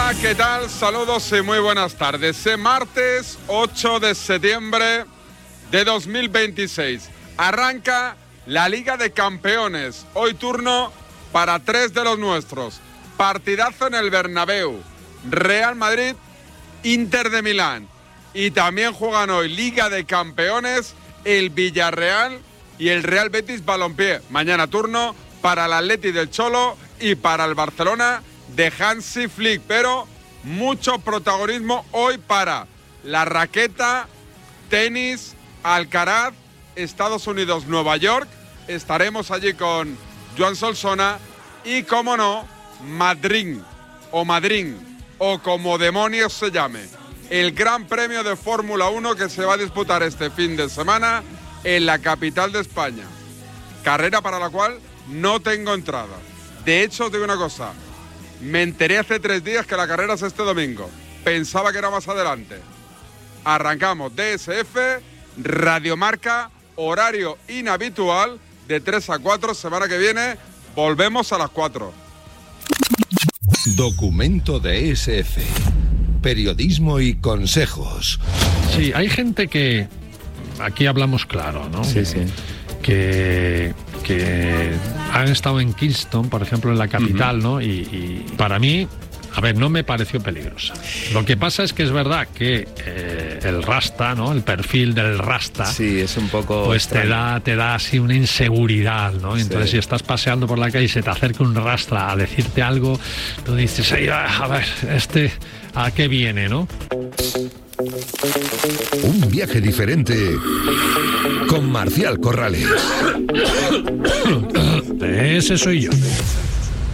Hola, ¿qué tal? Saludos y muy buenas tardes. Martes 8 de septiembre de 2026. Arranca la Liga de Campeones. Hoy turno para 3 de los nuestros. Partidazo en el Bernabéu. Real Madrid, Inter de Milán. Y también juegan hoy Liga de Campeones el Villarreal y el Real Betis Balompié. Mañana turno para el Atleti del Cholo y para el Barcelona de Hansi Flick. Pero mucho protagonismo hoy para la raqueta, tenis, Alcaraz, Estados Unidos, Nueva York. Estaremos allí con Joan Solsona y, como no, Madrid o como demonios se llame, el Gran Premio de Fórmula 1 que se va a disputar este fin de semana en la capital de España. Carrera para la cual no tengo entrada. De hecho, os digo una cosa, me enteré hace 3 días que la carrera es este domingo. Pensaba que era más adelante. Arrancamos DSF, Radiomarca, horario inhabitual, de 3 a 4, semana que viene, volvemos a las 4. Documento de SF. Periodismo y consejos. Sí, hay gente que... Aquí hablamos claro, ¿no? Sí. Que han estado en Kingston, por ejemplo, en la capital, ¿no? Y para mí, a ver, no me pareció peligrosa. Lo que pasa es que es verdad que el rasta, ¿no? El perfil del rasta, sí, es un poco pues te da así una inseguridad, ¿no? Entonces, si estás paseando por la calle y se te acerca un rastra a decirte algo, tú dices, ay, a ver, ¿a qué viene, no? Un viaje diferente con Marcial Corrales. Ese soy yo.